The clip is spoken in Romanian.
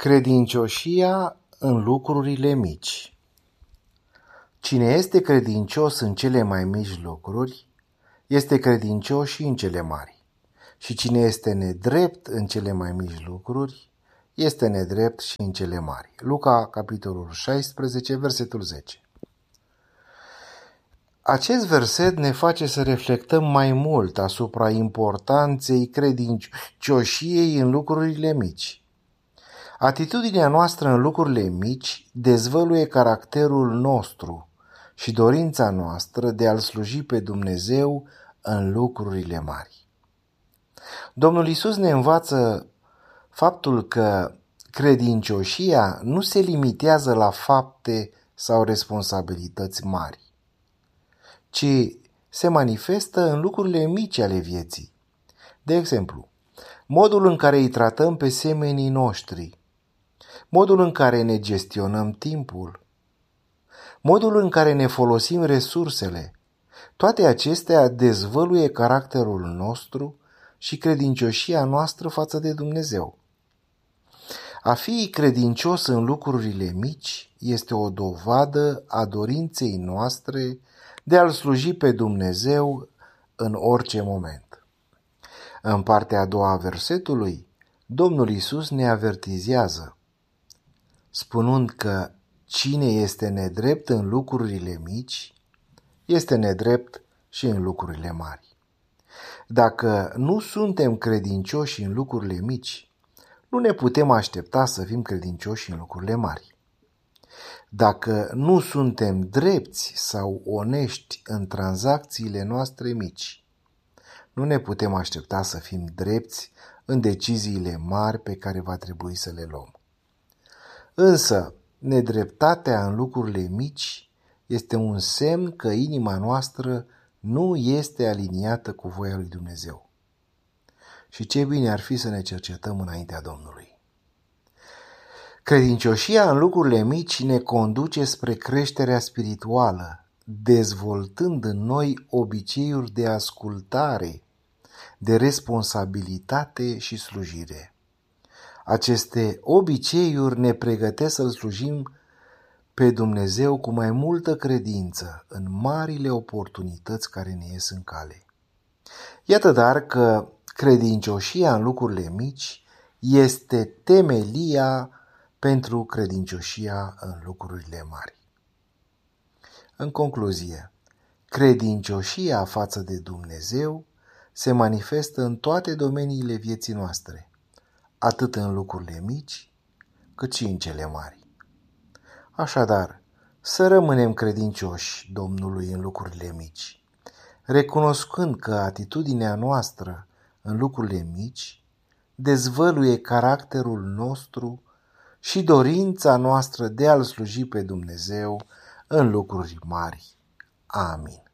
Credincioșia în lucrurile mici. Cine este credincios în cele mai mici lucruri, este credincios și în cele mari. Și cine este nedrept în cele mai mici lucruri, este nedrept și în cele mari. Luca, capitolul 16, versetul 10. Acest verset ne face să reflectăm mai mult asupra importanței credincioșiei în lucrurile mici. Atitudinea noastră în lucrurile mici dezvăluie caracterul nostru și dorința noastră de a-L sluji pe Dumnezeu în lucrurile mari. Domnul Iisus ne învață faptul că credincioșia nu se limitează la fapte sau responsabilități mari, ci se manifestă în lucrurile mici ale vieții. De exemplu, modul în care îi tratăm pe semenii noștri, modul în care ne gestionăm timpul, modul în care ne folosim resursele, toate acestea dezvăluie caracterul nostru și credincioșia noastră față de Dumnezeu. A fi credincios în lucrurile mici este o dovadă a dorinței noastre de a-L sluji pe Dumnezeu în orice moment. În partea a doua a versetului, Domnul Iisus ne avertizează, spunând că cine este nedrept în lucrurile mici, este nedrept și în lucrurile mari. Dacă nu suntem credincioși în lucrurile mici, nu ne putem aștepta să fim credincioși în lucrurile mari. Dacă nu suntem drepți sau onești în tranzacțiile noastre mici, nu ne putem aștepta să fim drepți în deciziile mari pe care va trebui să le luăm. Însă, nedreptatea în lucrurile mici este un semn că inima noastră nu este aliniată cu voia lui Dumnezeu. Și ce bine ar fi să ne cercetăm înaintea Domnului. Credincioșia în lucrurile mici ne conduce spre creșterea spirituală, dezvoltând în noi obiceiuri de ascultare, de responsabilitate și slujire. Aceste obiceiuri ne pregătesc să-L slujim pe Dumnezeu cu mai multă credință în marile oportunități care ne ies în cale. Iată dar că credincioșia în lucrurile mici este temelia pentru credincioșia în lucrurile mari. În concluzie, credincioșia față de Dumnezeu se manifestă în toate domeniile vieții noastre, atât în lucrurile mici, cât și în cele mari. Așadar, să rămânem credincioși Domnului în lucrurile mici, recunoscând că atitudinea noastră în lucrurile mici dezvăluie caracterul nostru și dorința noastră de a-L sluji pe Dumnezeu în lucruri mari. Amin.